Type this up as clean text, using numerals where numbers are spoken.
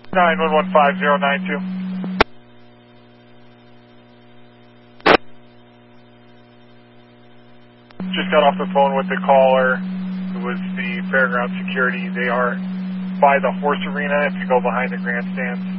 9115092. Just got off the phone with the caller. It was the fairground security. They are by the horse arena if you go behind the grandstands.